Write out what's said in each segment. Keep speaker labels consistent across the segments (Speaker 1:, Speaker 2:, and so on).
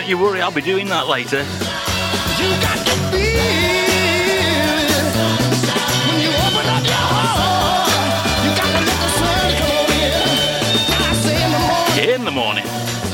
Speaker 1: Don't you worry, I'll be doing that later.
Speaker 2: You got to feel when you open up your heart. You got to let the sun come on in. I say in the morning.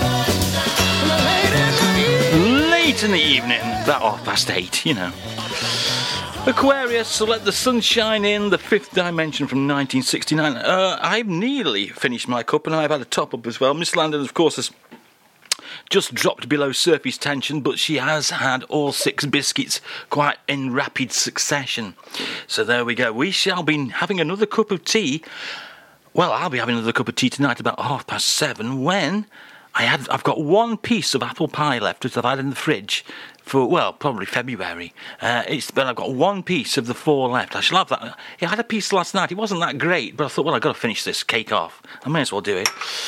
Speaker 1: Late in the evening, about 8:30, you know. Aquarius, so let the sun shine in, the fifth dimension from 1969. I've nearly finished my cup and I've had a top up as well. Miss Landon, of course, has just dropped below surface tension, but she has had all 6 biscuits quite in rapid succession. So there we go. We shall be having another cup of tea. Well, I'll be having another cup of tea tonight about 7:30 when I've got one piece of apple pie left that I've had in the fridge for, well, probably February. But I've got one piece of the 4 left. I shall have that. I had a piece last night. It wasn't that great, but I thought, well, I've got to finish this cake off. I may as well do it.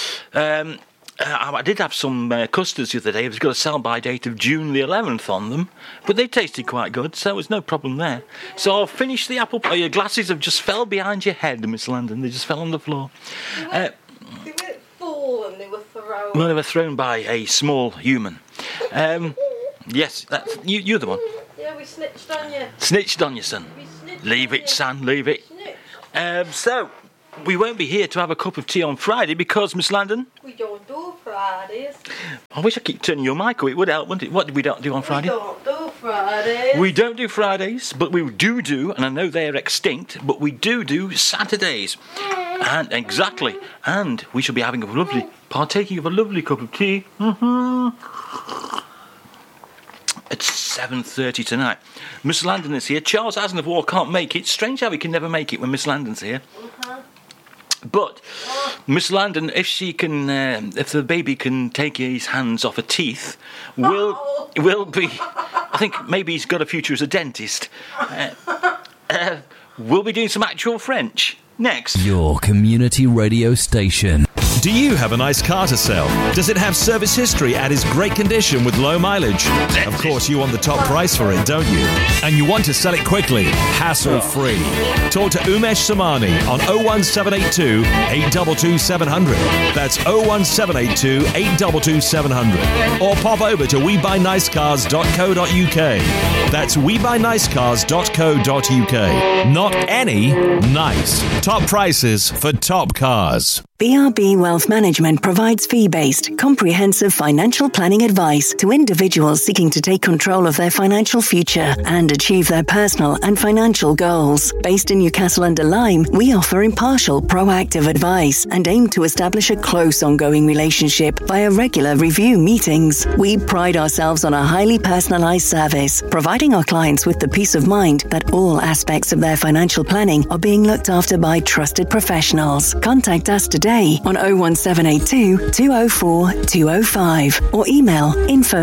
Speaker 1: I did have some custards the other day. It's got a sell-by date of June the 11th on them, but they tasted quite good, so there was no problem there. So I'll finish the apple pie. Your glasses have just fell behind your head, Miss Landon. They just fell on the floor.
Speaker 3: They weren't fallen, they were thrown.
Speaker 1: Well, they were thrown by a small human. Yes, that's, you're the one.
Speaker 3: Yeah, we snitched on you.
Speaker 1: Snitched on you, son. Leave it, son, leave it. So, we won't be here to have a cup of tea on Friday because, Miss Landon...
Speaker 3: We don't do Fridays.
Speaker 1: I wish I could turn your mic up. It would help, wouldn't it? What do we don't do on Friday?
Speaker 3: We don't do Fridays.
Speaker 1: We don't do Fridays, but we do, and I know they're extinct, but we do Saturdays. And exactly. And we shall be having partaking of a lovely cup of tea. It's 7:30 tonight. Miss Landon is here. Charles Aznavour can't make it. It's strange how he can never make it when Miss Landon's here. But Miss Landon, if the baby can take his hands off her teeth, will be. I think maybe he's got a future as a dentist. We'll be doing some actual French next.
Speaker 4: Your community radio station.
Speaker 5: Do you have a nice car to sell? Does it have service history and is great condition with low mileage? Of course, you want the top price for it, don't you? And you want to sell it quickly, hassle-free. Talk to Umesh Samani on 01782 822 700. That's 01782 822 700. Or pop over to webuynicecars.co.uk. That's webuynicecars.co.uk. Not any, nice. Top prices for top cars.
Speaker 6: BRB Wealth Management provides fee-based, comprehensive financial planning advice to individuals seeking to take control of their financial future and achieve their personal and financial goals. Based in Newcastle-under-Lyme, we offer impartial, proactive advice and aim to establish a close, ongoing relationship via regular review meetings. We pride ourselves on a highly personalised service, providing our clients with the peace of mind that all aspects of their financial planning are being looked after by trusted professionals. Contact us today on 01782 204 205 or email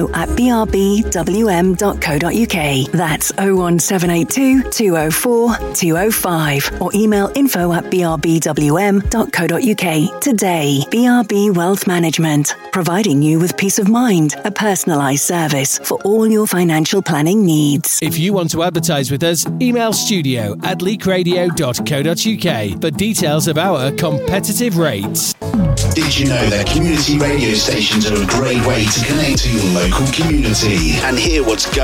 Speaker 6: info@brbwm.co.uk. That's 01782 204 205 or email info@brbwm.co.uk today. BRB Wealth Management, providing you with peace of mind, a personalised service for all your financial planning needs.
Speaker 7: If you want to advertise with us, email studio@leakradio.co.uk for details of our competitive rates.
Speaker 8: Did you know that community radio stations are a great way to connect to your local community and hear what's going on?